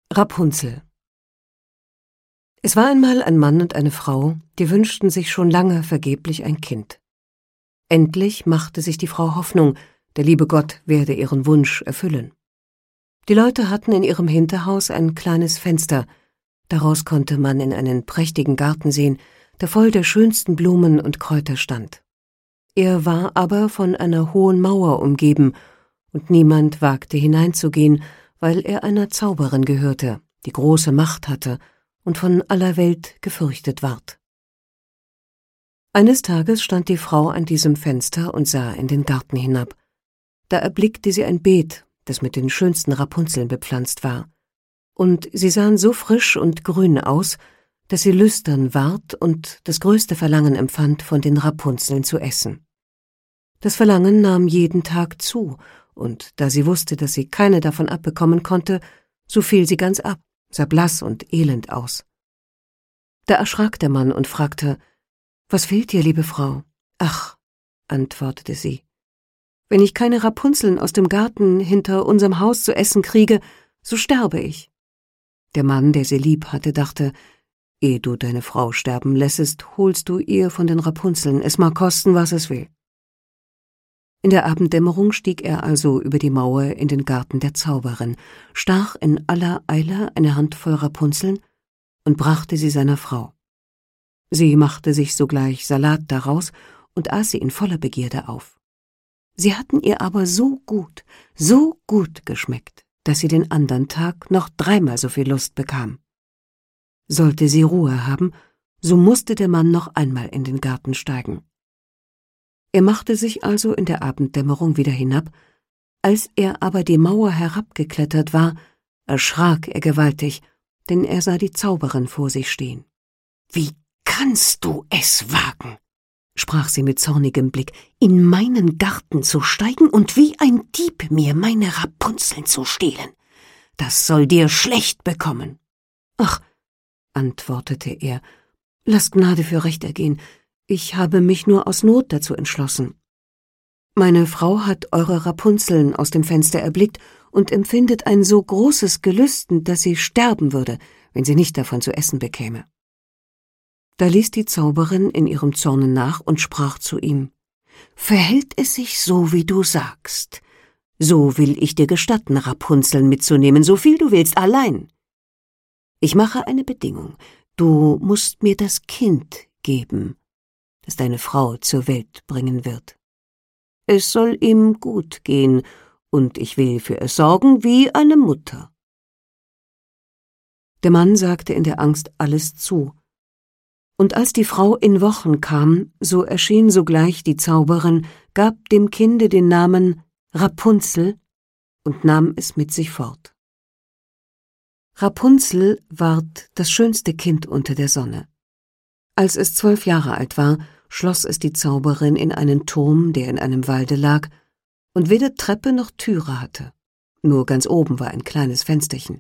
Rapunzel. Es war einmal ein Mann und eine Frau, die wünschten sich schon lange vergeblich ein Kind. Endlich machte sich die Frau Hoffnung, der liebe Gott werde ihren Wunsch erfüllen. Die Leute hatten in ihrem Hinterhaus ein kleines Fenster, daraus konnte man in einen prächtigen Garten sehen, der voll der schönsten Blumen und Kräuter stand. Er war aber von einer hohen Mauer umgeben, und niemand wagte hineinzugehen, weil er einer Zauberin gehörte, die große Macht hatte und von aller Welt gefürchtet ward. Eines Tages stand die Frau an diesem Fenster und sah in den Garten hinab. Da erblickte sie ein Beet, das mit den schönsten Rapunzeln bepflanzt war, und sie sahen so frisch und grün aus, dass sie lüstern ward und das größte Verlangen empfand, von den Rapunzeln zu essen. Das Verlangen nahm jeden Tag zu, und da sie wusste, dass sie keine davon abbekommen konnte, so fiel sie ganz ab, sah blass und elend aus. Da erschrak der Mann und fragte: »Was fehlt dir, liebe Frau?« »Ach«, antwortete sie, »wenn ich keine Rapunzeln aus dem Garten hinter unserem Haus zu essen kriege, so sterbe ich.« Der Mann, der sie lieb hatte, dachte: »Ehe du deine Frau sterben lässest, holst du ihr von den Rapunzeln, es mag kosten, was es will.« In der Abenddämmerung stieg er also über die Mauer in den Garten der Zauberin, stach in aller Eile eine Handvoll Rapunzeln und brachte sie seiner Frau. Sie machte sich sogleich Salat daraus und aß sie in voller Begierde auf. Sie hatten ihr aber so gut geschmeckt, dass sie den andern Tag noch 3-mal so viel Lust bekam. Sollte sie Ruhe haben, so musste der Mann noch einmal in den Garten steigen. Er machte sich also in der Abenddämmerung wieder hinab, als er aber die Mauer herabgeklettert war, erschrak er gewaltig, denn er sah die Zauberin vor sich stehen. »Wie kannst du es wagen«, sprach sie mit zornigem Blick, »in meinen Garten zu steigen und wie ein Dieb mir meine Rapunzeln zu stehlen? Das soll dir schlecht bekommen.« »Ach«, antwortete er, »lass Gnade für recht ergehen, ich habe mich nur aus Not dazu entschlossen. Meine Frau hat eure Rapunzeln aus dem Fenster erblickt und empfindet ein so großes Gelüsten, dass sie sterben würde, wenn sie nicht davon zu essen bekäme.« Da ließ die Zauberin in ihrem Zorne nach und sprach zu ihm: »Verhält es sich so, wie du sagst, so will ich dir gestatten, Rapunzeln mitzunehmen, so viel du willst, allein. Ich mache eine Bedingung: du musst mir das Kind geben, das deine Frau zur Welt bringen wird. Es soll ihm gut gehen, und ich will für es sorgen wie eine Mutter.« Der Mann sagte in der Angst alles zu, und als die Frau in Wochen kam, so erschien sogleich die Zauberin, gab dem Kinde den Namen Rapunzel und nahm es mit sich fort. Rapunzel ward das schönste Kind unter der Sonne. Als es 12 Jahre alt war, schloss es die Zauberin in einen Turm, der in einem Walde lag und weder Treppe noch Türe hatte. Nur ganz oben war ein kleines Fensterchen.